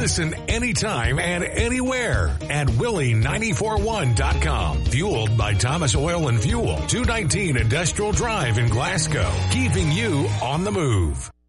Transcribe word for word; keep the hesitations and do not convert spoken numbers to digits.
listen anytime and anywhere at Willie nine four one dot com. Fueled by Thomas Oil and Fuel, two nineteen Industrial Drive in Glasgow, keeping you on the move.